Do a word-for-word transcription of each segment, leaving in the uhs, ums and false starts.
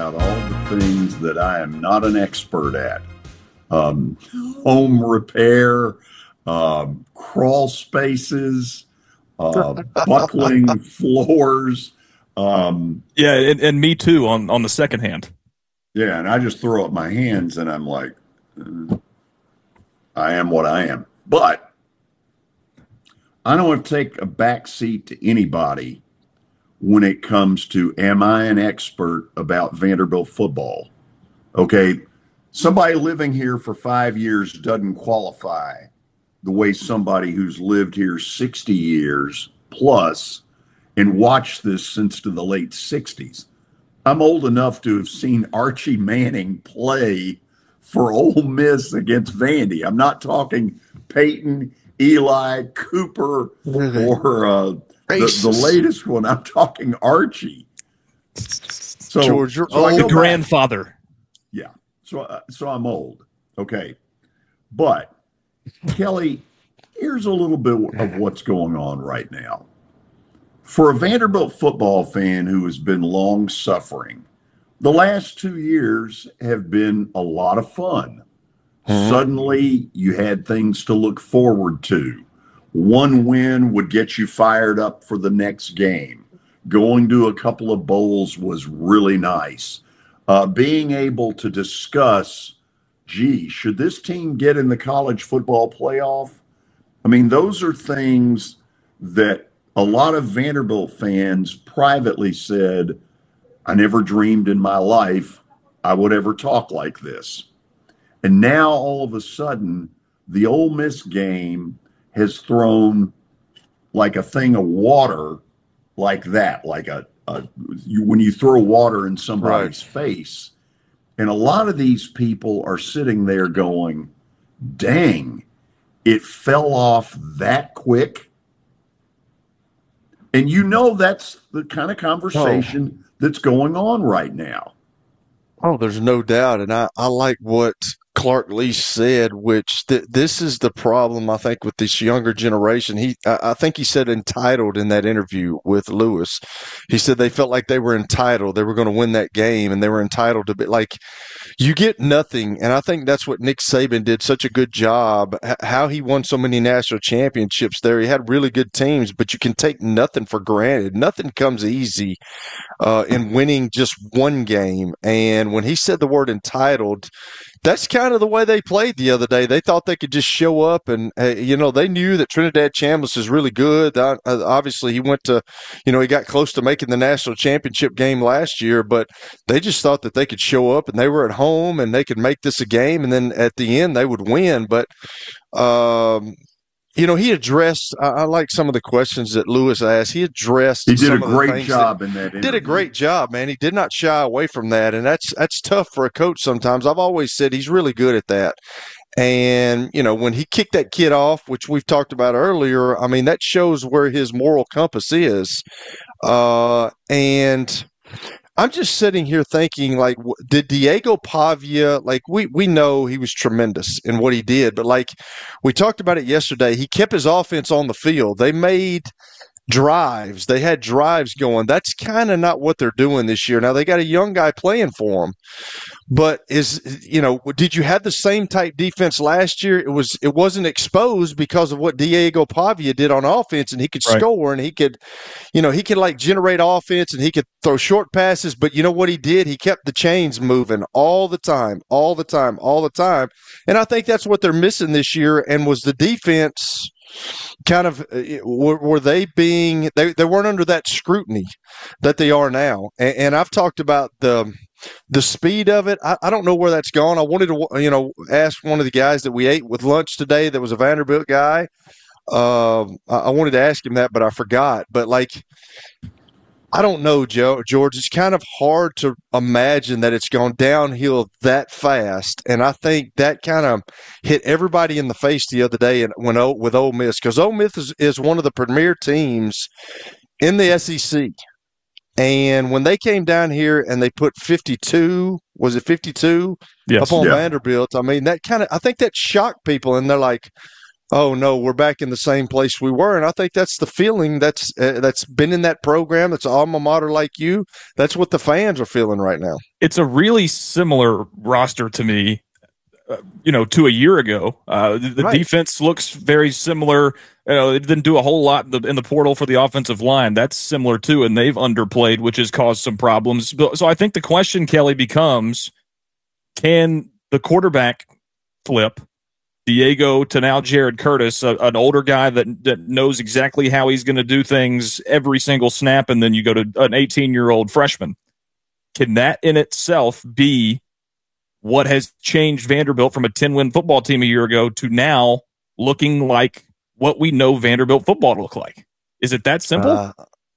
about all the things that I am not an expert at. Um, home repair, um, crawl spaces, uh, buckling floors. Um, yeah, and, and me too on, on the second hand. Yeah, and I just throw up my hands and I'm like, uh, I am what I am. But I don't want to take a back seat to anybody when it comes to, am I an expert about Vanderbilt football? Okay, somebody living here for five years doesn't qualify the way somebody who's lived here sixty years plus and watched this since to the late sixties. I'm old enough to have seen Archie Manning play for Ole Miss against Vandy. I'm not talking Peyton, Eli, Cooper, or uh, the, the latest one. I'm talking Archie. So, George, you're so old. The grandfather. Back. Yeah. So, uh, so I'm old. Okay. But, Kelly, here's a little bit of what's going on right now. For a Vanderbilt football fan who has been long suffering, the last two years have been a lot of fun. Mm-hmm. Suddenly, you had things to look forward to. One win would get you fired up for the next game. Going to a couple of bowls was really nice. Uh, being able to discuss, gee, should this team get in the college football playoff? I mean, those are things that a lot of Vanderbilt fans privately said, I never dreamed in my life I would ever talk like this. And now all of a sudden, the Ole Miss game has thrown like a thing of water like that, like a, a you, when you throw water in somebody's right. face. And a lot of these people are sitting there going, dang, it fell off that quick. And you know that's the kind of conversation oh. that's going on right now. Oh, there's no doubt. And I, I like what Clark Leach said, which th- this is the problem, I think, with this younger generation. He, I, I think he said entitled in that interview with Lewis. He said they felt like they were entitled. They were going to win that game, and they were entitled to be like, you get nothing. And I think that's what Nick Saban did such a good job, h- how he won so many national championships there. He had really good teams, but you can take nothing for granted. Nothing comes easy uh, in winning just one game. And when he said the word entitled, that's kind of the way they played the other day. They thought they could just show up and, uh, you know, they knew that Trinidad Chambliss is really good. Uh, obviously, he went to, you know, he got close to making the national championship game last year, but they just thought that they could show up and they were at home and they could make this a game. And then at the end, they would win. But, um, you know, he addressed, I, I like some of the questions that Lewis asked. He addressed He did some a of the great things job that, in that interview. Did a great job, man. He did not shy away from that. And that's that's tough for a coach sometimes. I've always said he's really good at that. And, you know, when he kicked that kid off, which we've talked about earlier, I mean, that shows where his moral compass is. Uh, and I'm just sitting here thinking, like, did Diego Pavia, like, we, we know he was tremendous in what he did, but, like, we talked about it yesterday. He kept his offense on the field. They made drives. They had drives going. That's kind of not what they're doing this year. Now, they got a young guy playing for them. But is, you know, did you have the same type defense last year? It was, it wasn't exposed because of what Diego Pavia did on offense, and he could right. score and he could, you know, he could like generate offense and he could throw short passes. But you know what he did? He kept the chains moving all the time, all the time, all the time. And I think that's what they're missing this year. And was the defense kind of, were, were they being, they, they weren't under that scrutiny that they are now. And, and I've talked about the, The speed of it, I, I don't know where that's gone. I wanted to, you know, ask one of the guys that we ate with lunch today that was a Vanderbilt guy. Uh, I, I wanted to ask him that, but I forgot. But, like, I don't know, Joe, George. It's kind of hard to imagine that it's gone downhill that fast. And I think that kind of hit everybody in the face the other day when with Ole Miss, because Ole Miss is, is one of the premier teams in the S E C. And when they came down here and they put fifty-two, was it fifty-two yes. up on yeah. Vanderbilt? I mean, that kind of, I think that shocked people. And they're like, oh no, we're back in the same place we were, and I think that's the feeling that's uh, that's been in that program. That's alma mater like you. That's what the fans are feeling right now. It's a really similar roster to me, uh, you know, to a year ago. Uh, the the Right. defense looks very similar. You know, it didn't do a whole lot in the, in the portal for the offensive line. That's similar too, and they've underplayed, which has caused some problems. But- So I think the question, Kelly, becomes: can the quarterback flip Diego to now Jared Curtis, a, an older guy that, that knows exactly how he's going to do things every single snap, and then you go to an eighteen-year-old freshman? Can that in itself be what has changed Vanderbilt from a ten-win football team a year ago to now looking like what we know Vanderbilt football to look like? Is it that simple? Uh,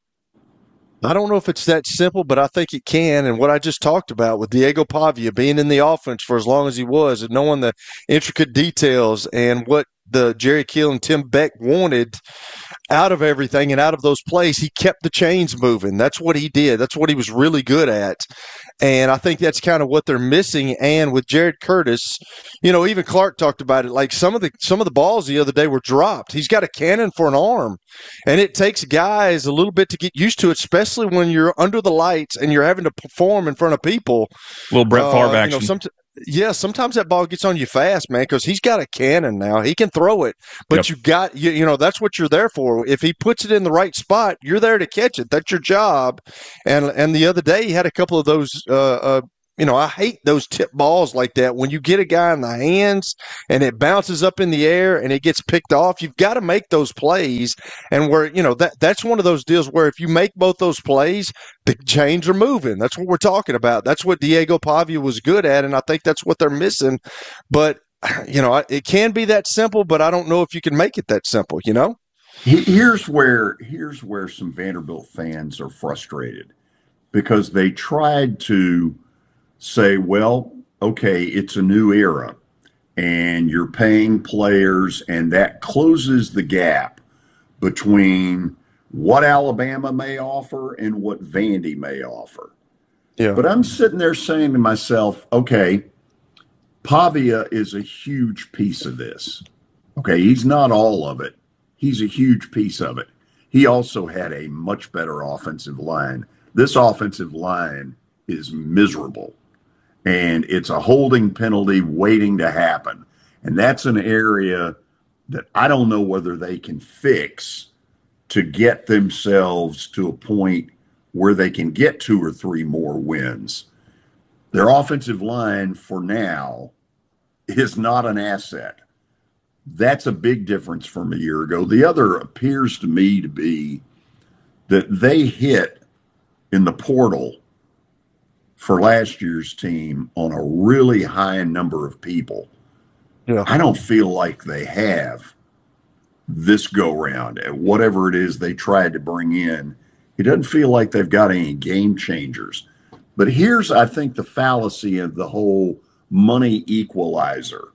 I don't know if it's that simple, but I think it can. And what I just talked about with Diego Pavia being in the offense for as long as he was and knowing the intricate details and what the Jerry Keel and Tim Beck wanted out of everything and out of those plays, he kept the chains moving. That's what he did. That's what he was really good at. And I think that's kind of what they're missing. And with Jared Curtis, you know, even Clark talked about it. Like some of the some of the balls the other day were dropped. He's got a cannon for an arm, and it takes guys a little bit to get used to it, especially when you're under the lights and you're having to perform in front of people. Little Brett Favre Uh, you action. know, somet- yeah, sometimes that ball gets on you fast, man, because he's got a cannon now. He can throw it, but Yep. you got you, you know that's what you're there for. If he puts it in the right spot, you're there to catch it. That's your job. And and the other day he had a couple of those. Uh, uh, you know, I hate those tip balls like that. When you get a guy in the hands and it bounces up in the air and it gets picked off, you've got to make those plays. And where you know that that's one of those deals where if you make both those plays, the chains are moving. That's what we're talking about. That's what Diego Pavia was good at, and I think that's what they're missing. But you know, it can be that simple, but I don't know if you can make it that simple. You know, He- Here's where here's where some Vanderbilt fans are frustrated because they tried to say, well, okay, it's a new era and you're paying players, and that closes the gap between what Alabama may offer and what Vandy may offer. yeah, But I'm sitting there saying to myself, okay, Pavia is a huge piece of this. Okay, he's not all of it. He's a huge piece of it. He also had a much better offensive line. This offensive line is miserable, and it's a holding penalty waiting to happen. And that's an area that I don't know whether they can fix to get themselves to a point where they can get two or three more wins. Their offensive line for now is not an asset. That's a big difference from a year ago. The other appears to me to be that they hit in the portal for last year's team on a really high number of people. yeah. I don't feel like they have this go round at whatever it is they tried to bring in. It doesn't feel like they've got any game changers. But here's, I think, the fallacy of the whole money equalizer.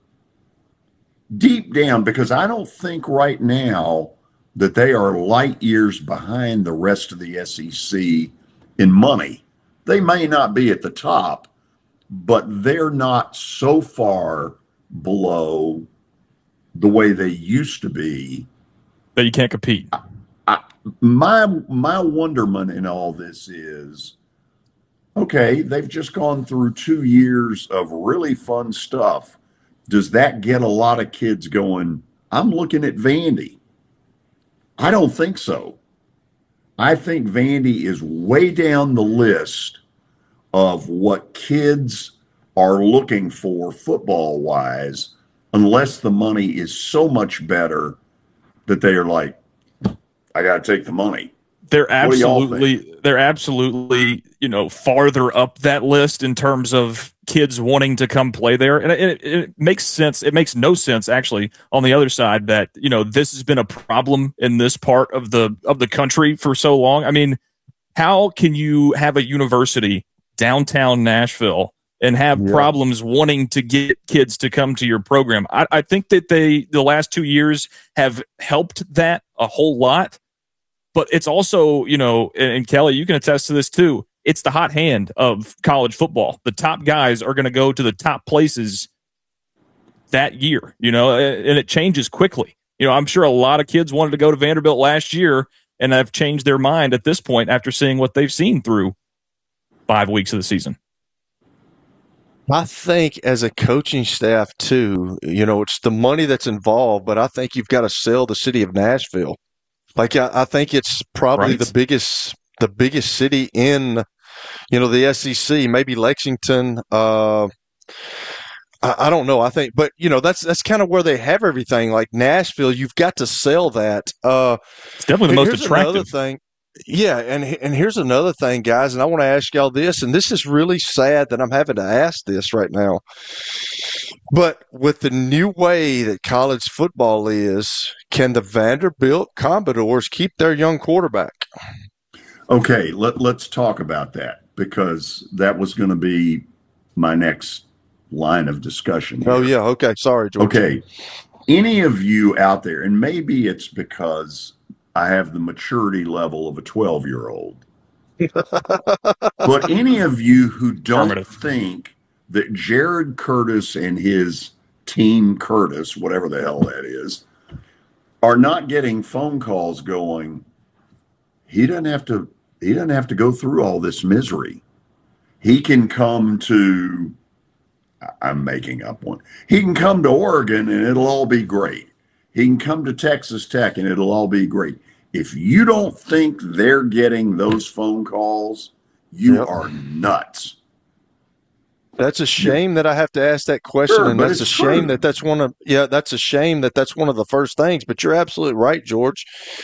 Deep down, because I don't think right now that they are light years behind the rest of the S E C in money. They may not be at the top, but they're not so far below the way they used to be. That you can't compete. I, my my wonderment in all this is, okay, they've just gone through two years of really fun stuff. Does that get a lot of kids going, I'm looking at Vandy? I don't think so. I think Vandy is way down the list of what kids are looking for football-wise, unless the money is so much better that they are like, I got to take the money. They're What do y'all absolutely, they're absolutely, you know, farther up that list in terms of kids wanting to come play there, and it, it, it makes sense. It makes no sense actually on the other side that you know this has been a problem in this part of the of the country for so long. I mean, how can you have a university downtown Nashville and have Yeah. problems wanting to get kids to come to your program? I, I think that they the last two years have helped that a whole lot. But it's also, you know, and, and Kelly, you can attest to this too. It's the hot hand of college football. The top guys are going to go to the top places that year, you know, and it changes quickly. You know, I'm sure a lot of kids wanted to go to Vanderbilt last year and have changed their mind at this point after seeing what they've seen through five weeks of the season. I think as a coaching staff too, you know, it's the money that's involved, but I think you've got to sell the city of Nashville. Like I, I think it's probably Right. the biggest, the biggest city in, you know, the S E C. Maybe Lexington. Uh, I, I don't know. I think, but you know, that's that's kind of where they have everything. Like Nashville, you've got to sell that. Uh, It's definitely the most here's attractive. Another thing. Yeah, and and here's another thing, guys, and I want to ask y'all this, and this is really sad that I'm having to ask this right now. But with the new way that college football is, can the Vanderbilt Commodores keep their young quarterback? Okay, let, let's talk about that because that was going to be my next line of discussion here. Oh, yeah. Okay. Sorry, George. Okay. Any of you out there, and maybe it's because I have the maturity level of a twelve-year-old, but any of you who don't think that Jared Curtis and his team Curtis, whatever the hell that is, are not getting phone calls going, he doesn't have to he doesn't have to go through all this misery. He can come to I'm making up one. He can come to Oregon and it'll all be great. He can come to Texas Tech and it'll all be great. If you don't think they're getting those phone calls, you Yep. are nuts. That's a shame that I have to ask that question, Sure, and but that's a it's shame true. that that's one of yeah, that's a shame that that's one of the first things. But you're absolutely right, George.